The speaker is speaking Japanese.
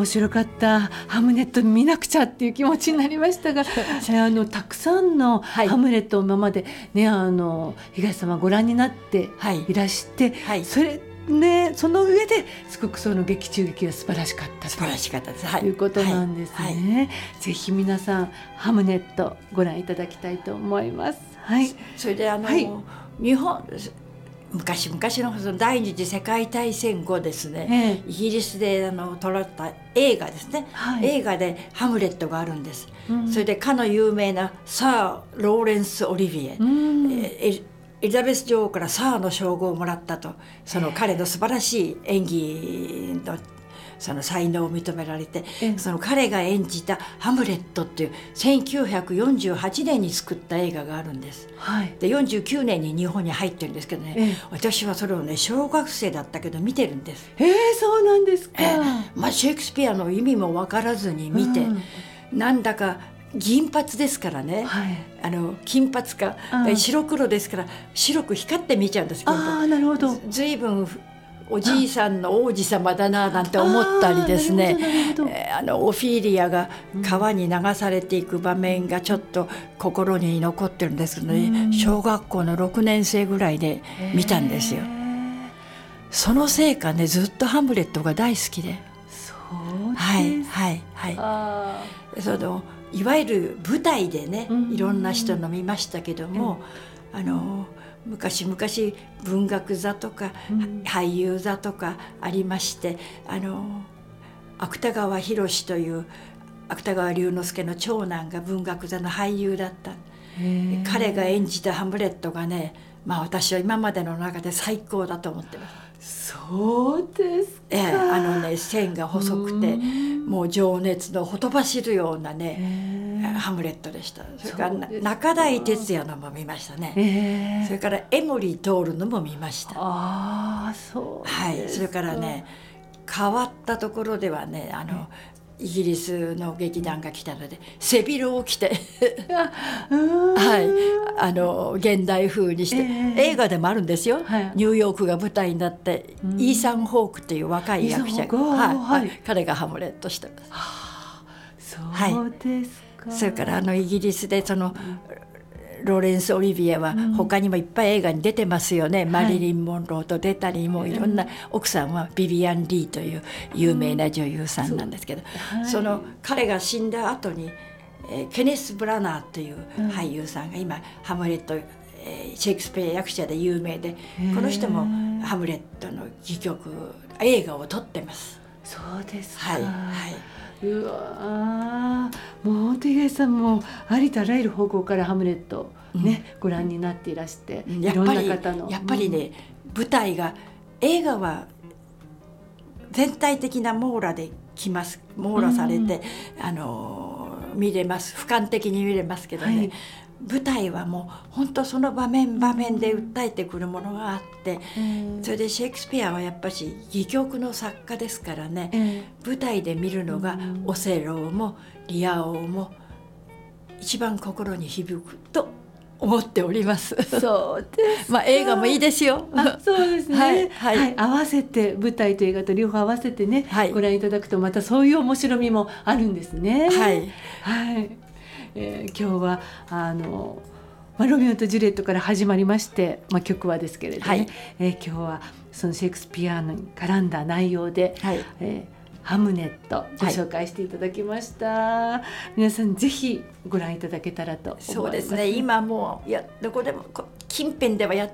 面白かったハムネット見なくちゃっていう気持ちになりましたがたくさんのハムレットを今まで、ね、東様ご覧になっていらして、それね、その上ですごくその劇中劇が素晴らしかったということなんですね。ぜひ皆さんハムネットご覧いただきたいと思います。 それで日本昔のその第二次世界大戦後ですね、イギリスで撮られた映画ですね、映画でハムレットがあるんです、それでかの有名なサー・ローレンス・オリビエ、エリザベス女王からサーの称号をもらったと、その彼の素晴らしい演技のその才能を認められて、その彼が演じたハムレットっていう1948年に作った映画があるんです、で49年に日本に入ってるんですけどね、私はそれをね小学生だったけど見てるんです。 そうなんですか。 シェイクスピアの意味も分からずに見て、なんだか銀髪ですからね、金髪か白黒ですから白く光って見ちゃうんですけど、 なるほど、 随分おじいさんの王子様だななんて思ったりですね、オフィーリアが川に流されていく場面がちょっと心に残ってるんですけどね、小学校の6年生ぐらいで見たんですよ。そのせいかね、ずっとハムレットが大好きで。 そうです。 そのいわゆる舞台でね、いろんな人の見ましたけども、昔々文学座とか、俳優座とかありまして、芥川宏という芥川龍之介の長男が文学座の俳優だった。彼が演じたハムレットがね、私は今までの中で最高だと思ってます。 そうですか。 線が細くて、もう情熱のほとばしるようなね、ハムレットでした。それから中台哲也のも見ましたね、それから江守徹のも見ました。 そうですか。 それからね、変わったところではね、イギリスの劇団が来たので背広を着て現代風にして、映画でもあるんですよ、ニューヨークが舞台になって、イーサン・ホークという若い役者が、彼がハムレットしてます。 そうですか。 それからイギリスでそのローレンス・オリビエは他にもいっぱい映画に出てますよね、マリリン・モンローと出たり、もういろんな、奥さんはビビアン・リーという有名な女優さんなんですけど、その彼が死んだ後に、ケネス・ブラナーという俳優さんが今ハムレット、シェイクスピア役者で有名で、この人もハムレットの戯曲映画を撮ってます。 そうですか。うわ、もう本当に東さんもありとあらゆる方向からハムレットご覧になっていらして、いろんな方のやっぱりね、舞台が、映画は全体的な網羅できます、網羅されて、見れます、俯瞰的に見れますけどね、舞台はもう本当その場面場面で訴えてくるものがあって、それでシェイクスピアはやっぱし戯曲の作家ですからね、舞台で見るのがオセローもリア王も一番心に響くと思っております。 そうです映画もいいですよ。 そうですね、合わせて舞台と映画と両方合わせてね、ご覧いただくとまたそういう面白みもあるんですね。今日はロミオとジュリエットから始まりまして、曲はですけれどね、今日はそのシェイクスピアに絡んだ内容で、ハムネットご紹介していただきました、皆さんぜひご覧いただけたらと思います。 そうですね、今もうどこでも近辺ではや